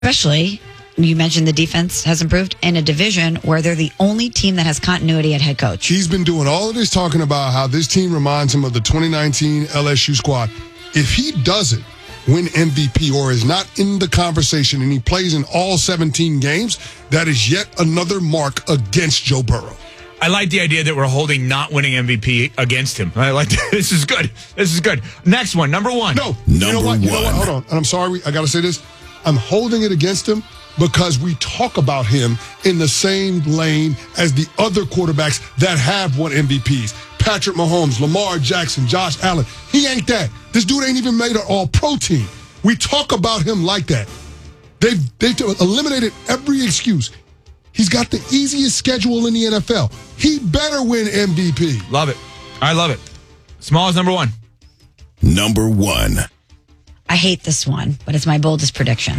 Especially, you mentioned the defense has improved in a division where they're the only team that has continuity at head coach. He's been doing all of this talking about how this team reminds him of the 2019 LSU squad. If he doesn't win MVP or is not in the conversation and he plays in all 17 games, that is yet another mark against Joe Burrow. I like the idea that we're holding not winning MVP against him. I like that. This is good. This is good. Next one, number one. No, you know what? Hold on. And I'm sorry, I got to say this. I'm holding it against him because we talk about him in the same lane as the other quarterbacks that have won MVPs. Patrick Mahomes, Lamar Jackson, Josh Allen. He ain't that. This dude ain't even made an all-pro team. We talk about him like that. They've eliminated every excuse. He's got the easiest schedule in the NFL. He better win MVP. Love it. I love it. Small is number one. Number one. I hate this one, but it's my boldest prediction.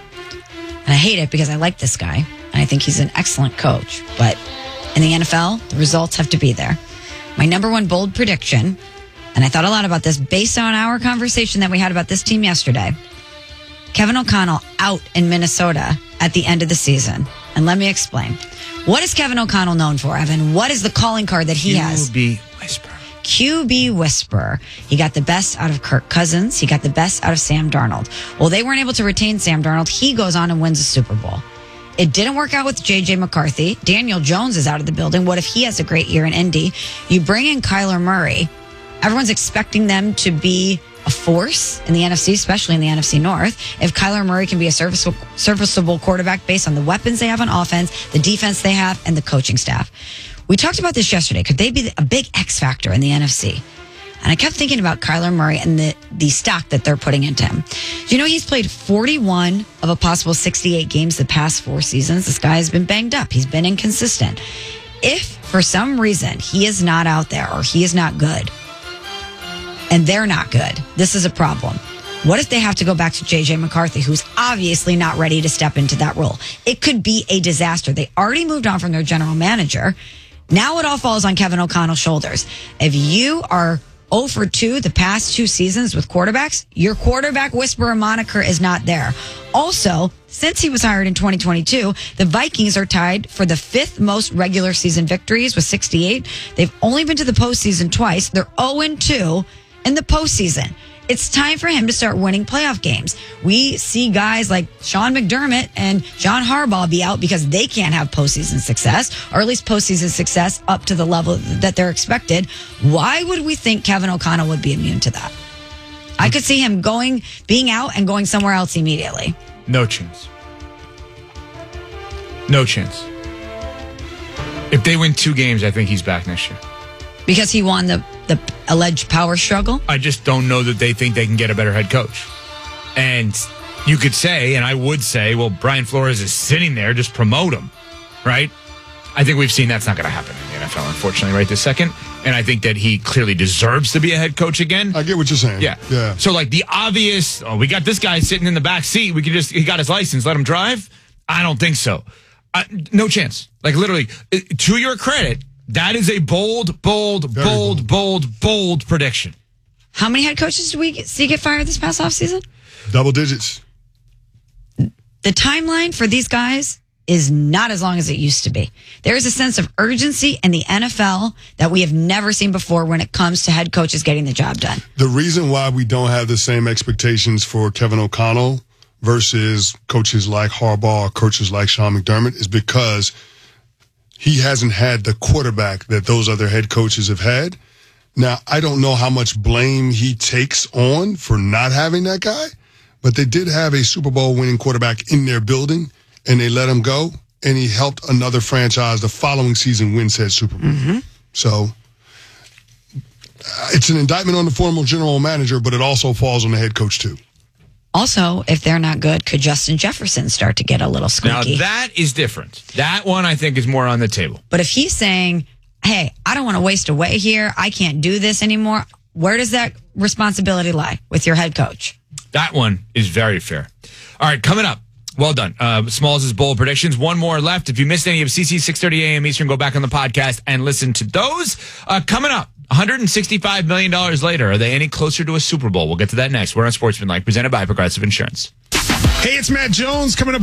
And I hate it because I like this guy, and I think he's an excellent coach. But in the NFL, the results have to be there. My number one bold prediction, and I thought a lot about this based on our conversation that we had about this team yesterday. Kevin O'Connell out in Minnesota at the end of the season. And let me explain. What is Kevin O'Connell known for, Evan? What is the calling card that he has? QB Whisperer. QB Whisperer. He got the best out of Kirk Cousins. He got the best out of Sam Darnold. Well, they weren't able to retain Sam Darnold. He goes on and wins a Super Bowl. It didn't work out with J.J. McCarthy. Daniel Jones is out of the building. What if he has a great year in Indy? You bring in Kyler Murray. Everyone's expecting them to be a force in the NFC, especially in the NFC North. If Kyler Murray can be a serviceable quarterback based on the weapons they have on offense, the defense they have, and the coaching staff. We talked about this yesterday. Could they be a big X factor in the NFC? And I kept thinking about Kyler Murray and the stock that they're putting into him. Do you know he's played 41 of a possible 68 games the past 4 seasons? This guy has been banged up. He's been inconsistent. If for some reason he is not out there or he is not good, and they're not good, this is a problem. What if they have to go back to J.J. McCarthy, who's obviously not ready to step into that role? It could be a disaster. They already moved on from their general manager. Now it all falls on Kevin O'Connell's shoulders. If you are 0 for 2 the past 2 seasons with quarterbacks, your quarterback whisperer moniker is not there. Also, since he was hired in 2022, the Vikings are tied for the 5th most regular season victories with 68. They've only been to the postseason twice. They're 0-2 in the postseason. It's time for him to start winning playoff games. We see guys like Sean McDermott and John Harbaugh be out because they can't have postseason success, or at least postseason success up to the level that they're expected. Why would we think Kevin O'Connell would be immune to that? I could see him being out and going somewhere else immediately. No chance. No chance. If they win 2 games, I think he's back next year. Because he won the alleged power struggle? I just don't know that they think they can get a better head coach. And you could say, and I would say, well, Brian Flores is sitting there, just promote him, right? I think we've seen that's not going to happen in the NFL, unfortunately, right this second. And I think that he clearly deserves to be a head coach again. I get what you're saying. Yeah. So, like, the obvious, we got this guy sitting in the back seat. He got his license, let him drive? I don't think so. No chance. Like, literally, to your credit, that is a bold prediction. How many head coaches did we see get fired this past offseason? Double digits. The timeline for these guys is not as long as it used to be. There is a sense of urgency in the NFL that we have never seen before when it comes to head coaches getting the job done. The reason why we don't have the same expectations for Kevin O'Connell versus coaches like Harbaugh or coaches like Sean McDermott is because he hasn't had the quarterback that those other head coaches have had. Now, I don't know how much blame he takes on for not having that guy, but they did have a Super Bowl winning quarterback in their building, and they let him go, and he helped another franchise the following season win said Super Bowl. Mm-hmm. So it's an indictment on the former general manager, but it also falls on the head coach too. Also, if they're not good, could Justin Jefferson start to get a little squeaky? Now, that is different. That one, I think, is more on the table. But if he's saying, hey, I don't want to waste away here, I can't do this anymore, where does that responsibility lie with your head coach? That one is very fair. All right, coming up. Well done. Smalls' bold predictions. One more left. If you missed any of CC 6:30 a.m. Eastern, go back on the podcast and listen to those. Coming up, $165 million later. Are they any closer to a Super Bowl? We'll get to that next. We're on Sportsmanlike, presented by Progressive Insurance. Hey, it's Matt Jones coming up.